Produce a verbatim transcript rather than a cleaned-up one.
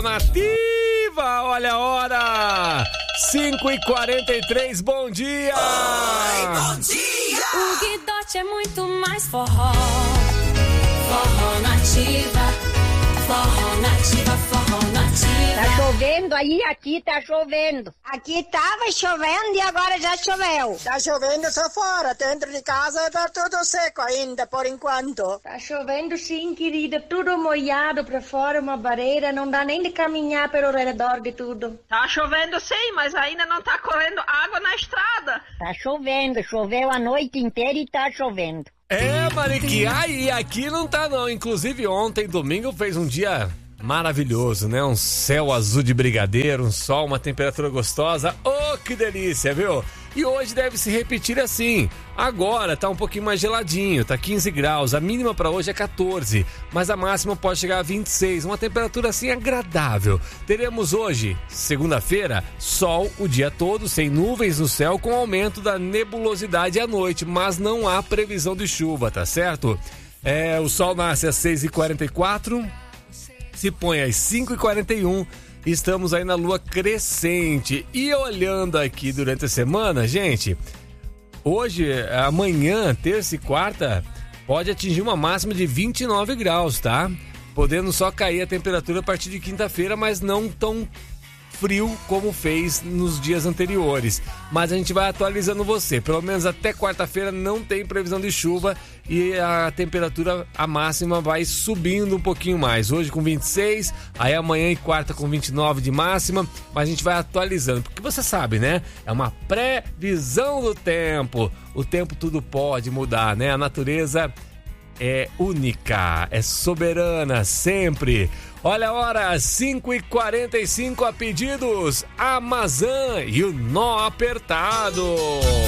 Nativa, olha a hora! cinco e quarenta e três, bom dia! Oi, bom dia! O Guidote é muito mais forró. Forró Nativa, forró Nativa, forró Nativa. Tá chovendo aí, aqui tá chovendo. Aqui tava chovendo e agora já choveu. Tá chovendo só fora, dentro de casa tá tudo seco ainda, por enquanto. Tá chovendo sim, querida, tudo molhado pra fora, uma barreira, não dá nem de caminhar pelo redor de tudo. Tá chovendo sim, mas ainda não tá correndo água na estrada. Tá chovendo, choveu a noite inteira e tá chovendo. É, Mariqui, aí aqui não tá não, inclusive ontem, domingo, fez um dia maravilhoso, né? Um céu azul de brigadeiro, um sol, uma temperatura gostosa. Oh, que delícia, viu? E hoje deve se repetir assim. Agora tá um pouquinho mais geladinho, tá quinze graus, a mínima para hoje é catorze, mas a máxima pode chegar a vinte e seis, uma temperatura assim agradável. Teremos hoje, segunda-feira, sol o dia todo, sem nuvens no céu, com aumento da nebulosidade à noite, mas não há previsão de chuva, tá certo? É, o sol nasce às seis e quarenta e quatro, se põe às cinco e quarenta e um, estamos aí na lua crescente. E olhando aqui durante a semana, gente, hoje, amanhã, terça e quarta, pode atingir uma máxima de vinte e nove graus, tá? Podendo só cair a temperatura a partir de quinta-feira, mas não tão frio como fez nos dias anteriores. Mas a gente vai atualizando você. Pelo menos até quarta-feira não tem previsão de chuva e a temperatura, a máxima, vai subindo um pouquinho mais. Hoje com vinte e seis, aí amanhã e quarta com vinte e nove de máxima, mas a gente vai atualizando. Porque você sabe, né? É uma previsão do tempo. O tempo tudo pode mudar, né? A natureza é única, é soberana sempre. Olha a hora, cinco e quarenta e cinco, a pedidos, Amazon e o Nó Apertado.